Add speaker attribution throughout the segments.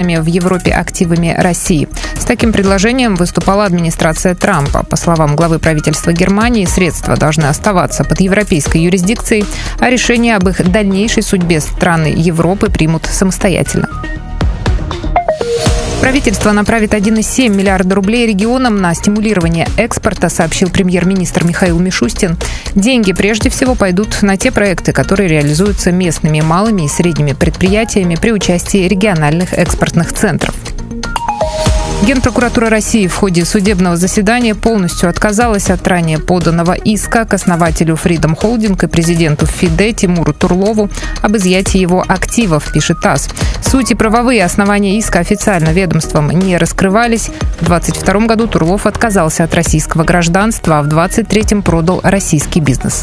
Speaker 1: задержанными в Европе активами России. С таким предложением выступала администрация Трампа. По словам главы правительства Германии, средства должны оставаться под европейской юрисдикцией, а решение об их дальнейшей судьбе страны Европы примут самостоятельно. Правительство направит 1,7 миллиарда рублей регионам на стимулирование экспорта, сообщил премьер-министр Михаил Мишустин. Деньги прежде всего пойдут на те проекты, которые реализуются местными малыми и средними предприятиями при участии региональных экспортных центров. Генпрокуратура России в ходе судебного заседания полностью отказалась от ранее поданного иска к основателю Freedom Holding и президенту ФИДЕ Тимуру Турлову об изъятии его активов, пишет ТАСС. Суть и правовые основания иска официально ведомством не раскрывались. В 2022 году Турлов отказался от российского гражданства, а в 2023 продал российский бизнес.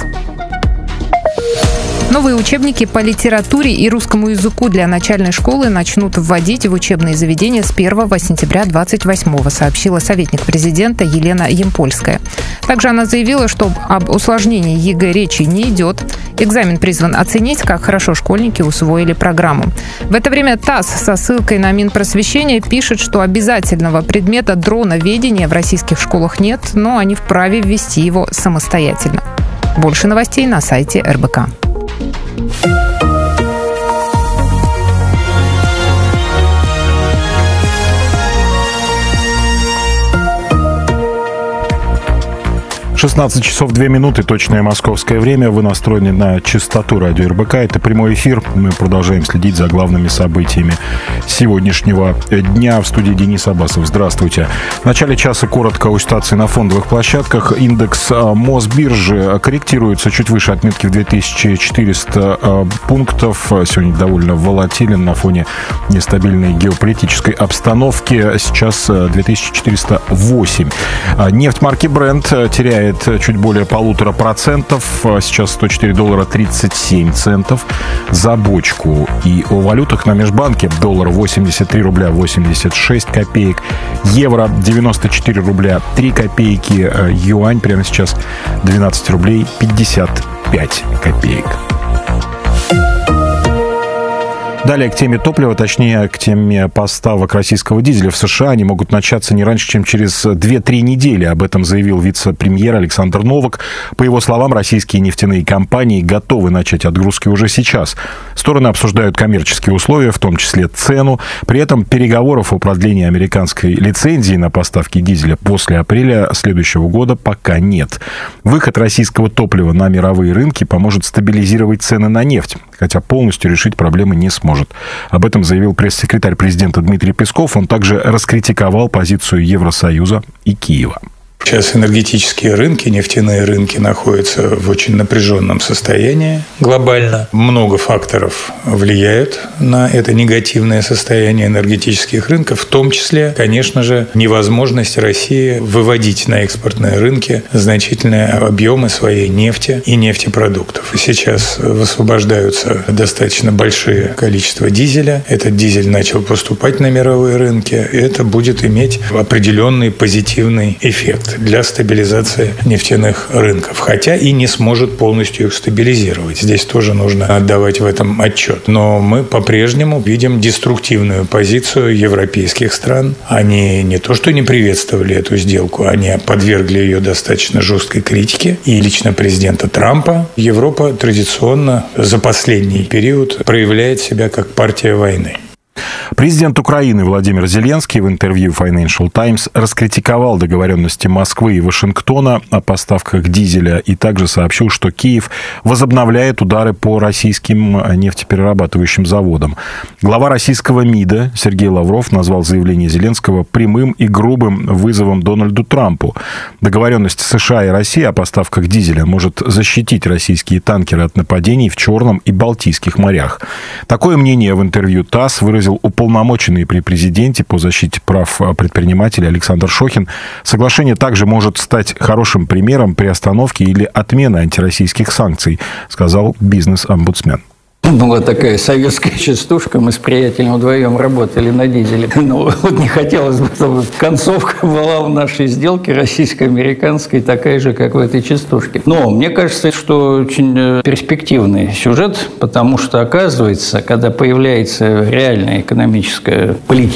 Speaker 1: Новые учебники по литературе и русскому языку для начальной школы начнут вводить в учебные заведения с 1 сентября 2028-го, сообщила советник президента Елена Ямпольская. Также она заявила, что об усложнении ЕГЭ речи не идет. Экзамен призван оценить, как хорошо школьники усвоили программу. В это время ТАСС со ссылкой на Минпросвещение пишет, что обязательного предмета дроноведения в российских школах нет, но они вправе ввести его самостоятельно. Больше новостей на сайте РБК.
Speaker 2: 16 часов 2 минуты, точное московское время. Вы настроены на частоту радио РБК. Это прямой эфир. Мы продолжаем следить за главными событиями сегодняшнего дня. В студии Денис Абасов. Здравствуйте. В начале часа коротко о ситуации на фондовых площадках. Индекс Мосбиржи корректируется чуть выше отметки в 2400 пунктов. Сегодня довольно волатилен на фоне нестабильной геополитической обстановки. Сейчас 2408. Нефть марки Brent теряет чуть более 1,5%. Сейчас 104 доллара 37 центов за бочку. И о валютах на межбанке: доллар 83 рубля 86 копеек, евро 94 рубля 3 копейки, юань прямо сейчас 12 рублей 55 копеек. Далее к теме топлива, точнее к теме поставок российского дизеля в США. Они могут начаться не раньше, чем через 2-3 недели. Об этом заявил вице-премьер Александр Новак. По его словам, российские нефтяные компании готовы начать отгрузки уже сейчас. Стороны обсуждают коммерческие условия, в том числе цену. При этом переговоров о продлении американской лицензии на поставки дизеля после апреля следующего года пока нет. Выход российского топлива на мировые рынки поможет стабилизировать цены на нефть, хотя полностью решить проблемы не сможет. Об этом заявил пресс-секретарь президента Дмитрий Песков. Он также раскритиковал позицию Евросоюза и Киева.
Speaker 3: Сейчас энергетические рынки, нефтяные рынки находятся в очень напряженном состоянии глобально. Много факторов влияют на это негативное состояние энергетических рынков, в том числе, конечно же, невозможность России выводить на экспортные рынки значительные объемы своей нефти и нефтепродуктов. Сейчас высвобождаются достаточно большие количества дизеля. Этот дизель начал поступать на мировые рынки, и это будет иметь определенный позитивный эффект для стабилизации нефтяных рынков, хотя и не сможет полностью их стабилизировать. Здесь тоже нужно отдавать в этом отчет. Но мы по-прежнему видим деструктивную позицию европейских стран. Они не то что не приветствовали эту сделку, они подвергли ее достаточно жесткой критике. И лично президента Трампа. Европа традиционно за последний период проявляет себя как партия войны.
Speaker 2: Президент Украины Владимир Зеленский в интервью Financial Times раскритиковал договоренности Москвы и Вашингтона о поставках дизеля и также сообщил, что Киев возобновляет удары по российским нефтеперерабатывающим заводам. Глава российского МИДа Сергей Лавров назвал заявление Зеленского прямым и грубым вызовом Дональду Трампу. Договоренность США и России о поставках дизеля может защитить российские танкеры от нападений в Черном и Балтийских морях. Такое мнение в интервью ТАСС выразил уполномоченный при президенте по защите прав предпринимателей Александр Шохин. Соглашение также может стать хорошим примером приостановки или отмены антироссийских санкций, сказал бизнес-омбудсмен.
Speaker 4: Была такая советская частушка, мы с приятелем вдвоем работали на дизеле. Но вот не хотелось бы, чтобы концовка была в нашей сделке российско-американской такая же, как в этой частушке. Но мне кажется, что очень перспективный сюжет, потому что, оказывается, когда появляется реальная экономическая политика,